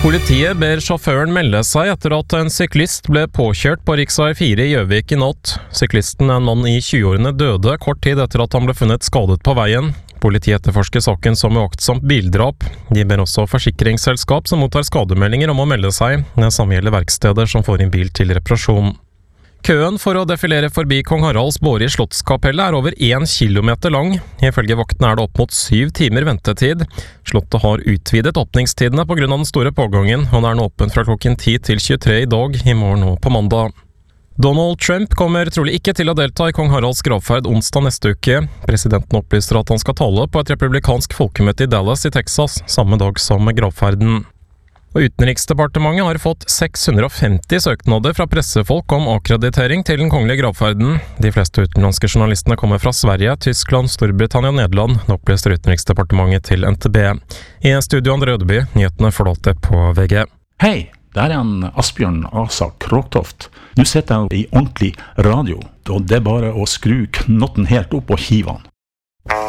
Politiet ber sjåføren melde seg etter at en syklist ble påkjørt på riksvei 4 i Gjøvik i natt. Syklisten, en mann i 20-årene, døde kort tid etter at han ble funnet skadet på veien. Politiet etterforsker saken som uaktsomt bildrap. De ber også forsikringsselskap som mottar skademeldinger om å melde seg. Det samme gjelder verksteder som får inn bil til reparasjon. Køen for å defilere forbi Kong Haralds båre i Slottskapellet er over 1 kilometer lang. Ifølge vaktene er det opp mot 7 timer ventetid. Slottet har utvidet åpningstidene på grunn av den store pågangen, og det er nå åpent fra klokken 10 til 23 i dag, i morgen og på mandag. Donald Trump kommer trolig ikke til å delta i Kong Haralds gravferd onsdag neste uke. Presidenten opplyser at han skal tale på et republikansk folkemøte i Dallas i Texas, samme dag som gravferden. Og Utenriksdepartementet har fått 650 søknader fra pressefolk om akkreditering til den kongelige gravferden. De fleste utenlandske journalistene kommer fra Sverige, Tyskland, Storbritannia og Nederland, opplyser Utenriksdepartementet til NTB. I studio André Ødeby, nyhetene forlater på VG. Hei, der er Asbjørn Asa Kråktoft. Nå sitter jeg i ordentlig radio, og det er bare å skru knotten helt opp og hive han.